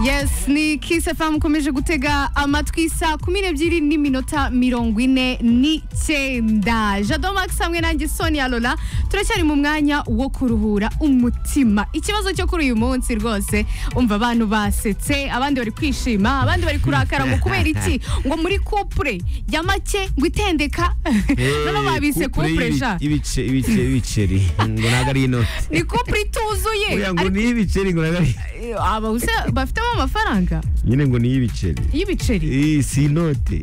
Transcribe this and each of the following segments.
Yes, ni Kiss FM mukomeje gutega amatwi saa 12:49. Jado Max hamwe nanjye Sonia Lola turacyari mu mwanya wo kuruhura umutima. Ikibazo cyo kuri uyu munsi rwose umva abantu basetse, abandi bari kwishima, abandi bari kurakara ngo kubera iki ngo muri couple ya make ngo itendeka. None babise couple sha. Ibiceri ngo nagari inote. Ni couple ituzuye. Oya ngo ni ibiceri ngo nagari. Aba use bafitemo amafaranga. Nyine ngo ni ibiceri. Ibiceri. Si inote.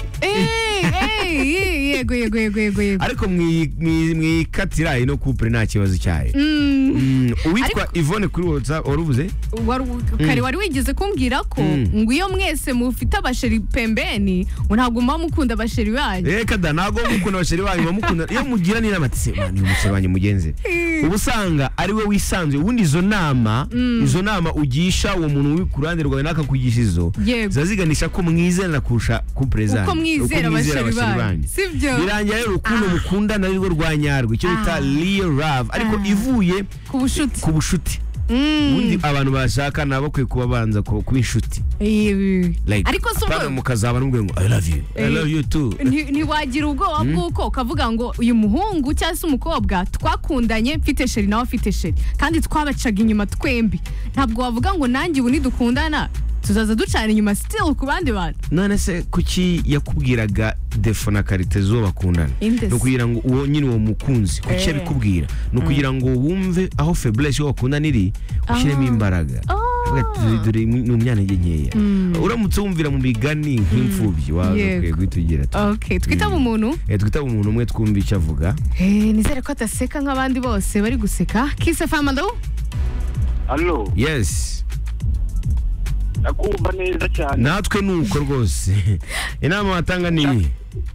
Yego. Ariko mwikatira ino couple nta kibazo cyayo. Uwitwa Yvonne kuri WhatsApp waruvuze? Kare wari wigeze kumbwira ko ngo iyo mwese mufite abasheri pembeni ngo ntabwo mukunda abasheri banyu. Kada ntabwo mukunda abasheri banyu bamukunda iyo mugira ni namatse mani umusore wanyu mugenze. Ubusanga ari we wisanzwe ubundi izo nama ugisha uwo muntu uri kurande rwawe nakakugisha izo zaziganisha ko mwizera kurusha couple zanyu. Uko mwizera abasheri banyu. Sibyo. Birangira rero urukundo mukundana ari rwo rwanyarwe icyo bita real love ariko ivuye ku bushuti. Ubundi abantu bashaka nabo kwe kuba banza kuba inshuti. Ariko so mukazaba n'ubwo ngo I love you too. Ntiwagira ubwoba bw'uko ukavuga ngo uyu muhungu cyangwa se umukobwa twakundanye mfite sheri nawe afite sheri kandi twabacaga inyuma twembi, ntabwo wavuga ngo nanjye ubu nidukundana tuzaza ducana inyuma still ku bandi bantu. None se kuki yakubwiraga defo na karite zo bakundana? No kugira ngo uwo nyine uwo mukunzi kuki yabikubwira? No kugira ngo wumve aho faiblesse yo bakundana iri ushyiremo imbaraga. Dore mu myanya nkeya. Uramutse wumvira mu bigani nk'imfubyi wawe kwitugira. Okay, twitaba umuntu. Twitaba umuntu umwe twumva icyo avuga. Nizere ko ataseka nk'abandi bose bari guseka. Kiss FM alo? Allo. Yes. Nakumva neza cyane. Natwe nuko rwose. Inama watanga ni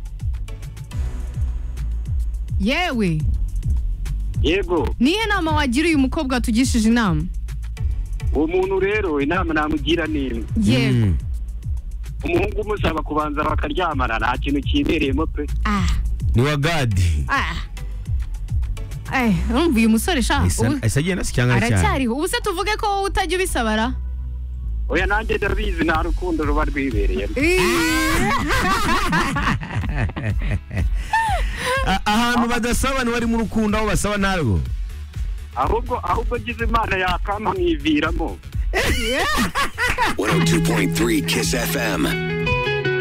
yewe. Yego. Nihe nama wagira uyu mukobwa tugishije inama? Uwo muntu rero inama namugira ni yego. Umuhungu umusaba kubanza bakaryamana nta kintu kibereyemo pe. Ni wa gadi. Urumva uyu musore sha. Asagenda sicyanga cyane. Aracyariho. Ubu se tuvuge ko utajya ubisabara? Oya nanjye ndabizi nta rukundo ruba rwibereye. Ahantu badasaba ni wari mu rukundo aho basaba ntarwo. Ahubwo gize Imana yakama mwiviramo. 102.3 Kiss FM.